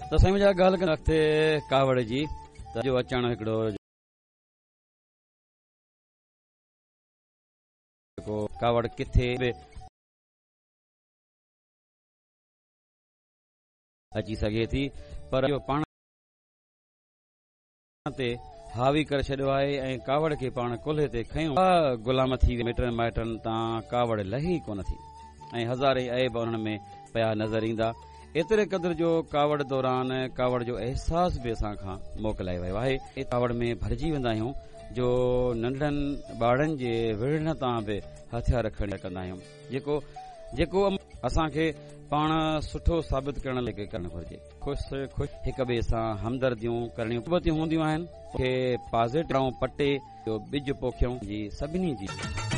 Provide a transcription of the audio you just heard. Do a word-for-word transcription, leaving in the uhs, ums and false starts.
त साईं मुंहिंजा ॻाल्हि कनि अॻिते कावड़ जी त जो अचणु हिकिड़ो जेको कावड़ किथे अची सघे थी पर पाण ते हावी करे छॾियो आहे ऐं कावड़ खे पाण कुल्हे ते खयूं गुलाम थी विया मिटनि माइटनि तां कावड़ लही कोन थी ऐं हज़ारे ऐब उन्हनि में पिया नज़र ईंदा। एतिरे क़दुरु जो कावड़ दौरान कावड़ जो अहसास बि असां खां मोकिलायो वियो आहे। कावड़ में भरिजी वेंदा आहियूं जो नंढड़नि ॿारनि जे विढ़ण तां बि हथियार खणी कंदा आहियूं जेको जेको असांखे पाण सुठो साबित करण लाइ करणु घुर्जे। ख़ुशि ख़ुशि हिक ॿिए सां हमदर्दियूं करणियूं कुदरती हूंदियूं आहिनि खे पॉज़िटिव पटे जो ॿिज पोखियूं जी सभिनी जी